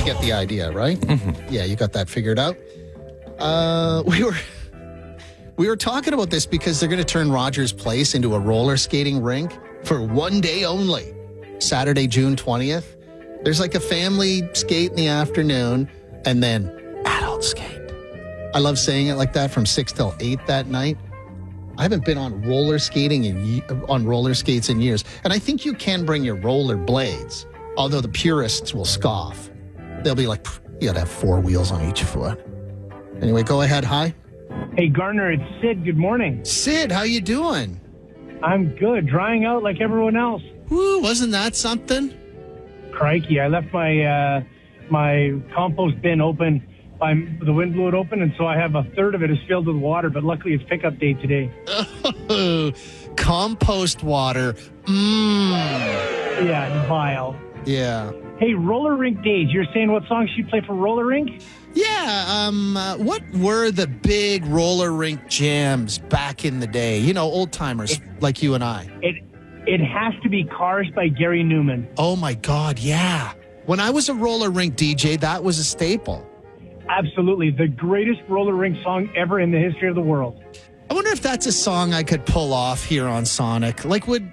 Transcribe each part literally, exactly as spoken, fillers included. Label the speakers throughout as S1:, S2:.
S1: you get the idea, right? Mm-hmm. Yeah, you got that figured out. Uh, we were we were talking about this because they're going to turn Rogers Place into a roller skating rink for one day only. Saturday, June twentieth. There's like a family skate in the afternoon and then adult skate. I love saying it like that from six till eight that night. I haven't been on roller skating in, on roller skates in years. And I think you can bring your roller blades, although the purists will scoff. They'll be like, you got to have four wheels on each foot. Anyway, go ahead. Hi.
S2: Hey, Garner, it's Sid. Good morning.
S1: Sid, how you doing?
S2: I'm good. Drying out like everyone else.
S1: Woo, wasn't that something?
S2: Crikey, I left my uh, my compost bin open. by the wind blew it open, and so I have a third of it is filled with water, but luckily it's pickup day today.
S1: Oh, compost water. Mmm.
S2: Yeah, vile.
S1: Yeah.
S2: Hey, roller rink days. You're saying what songs you play for roller rink?
S1: Yeah, um, uh, what were the big roller rink jams back in the day? You know, old timers like you and I.
S2: It it has to be Cars by Gary Newman.
S1: Oh my God, yeah. When I was a roller rink D J, that was a staple.
S2: Absolutely. The greatest roller rink song ever in the history of the world.
S1: I wonder if that's a song I could pull off here on Sonic. Like, would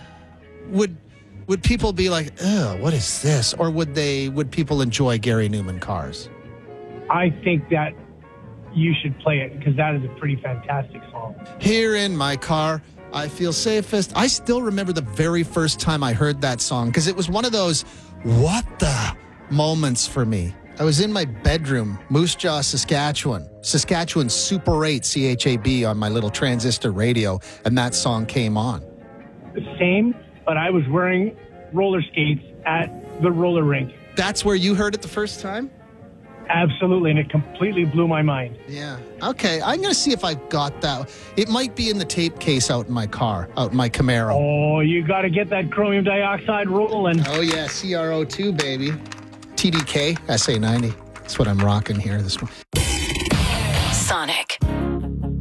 S1: would would people be like, ugh, what is this? Or would they would people enjoy Gary Newman Cars?
S2: I think that you should play it because that is a pretty fantastic song.
S1: Here in my car, I feel safest. I still remember the very first time I heard that song because it was one of those what the moments for me. I was in my bedroom, Moose Jaw, Saskatchewan, Saskatchewan Super eight C H A B on my little transistor radio, and that song came on.
S2: Same, but I was wearing roller skates at the roller rink.
S1: That's where you heard it the first time?
S2: Absolutely, and it completely blew my mind.
S1: Yeah. Okay, I'm going to see if I've got that. It might be in the tape case out in my car, out in my Camaro.
S2: Oh, you got to get that chromium dioxide rolling.
S1: Oh, yeah, C R O two, baby. T D K, S A ninety. That's what I'm rocking here this morning.
S3: Sonic.